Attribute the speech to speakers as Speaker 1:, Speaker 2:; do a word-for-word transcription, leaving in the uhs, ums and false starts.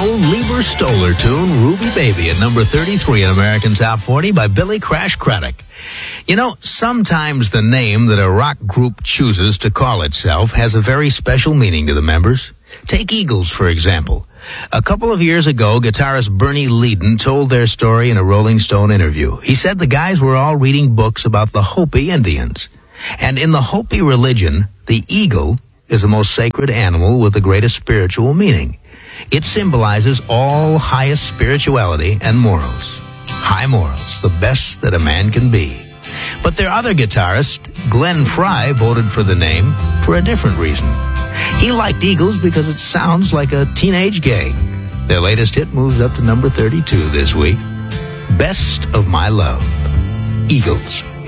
Speaker 1: old Lieber Stoller tune, Ruby Baby, at number thirty-three in American Top forty by Billy Crash Craddock. You know, sometimes the name that a rock group chooses to call itself has a very special meaning to the members. Take Eagles, for example. A couple of years ago, guitarist Bernie Leadon told their story in a Rolling Stone interview. He said the guys were all reading books about the Hopi Indians. And in the Hopi religion, the eagle is the most sacred animal with the greatest spiritual meaning. It symbolizes all highest spirituality and morals. High morals, the best that a man can be. But their other guitarist, Glenn Frey, voted for the name for a different reason. He liked Eagles because it sounds like a teenage gang. Their latest hit moves up to number thirty-two this week. Best of My Love. Eagles.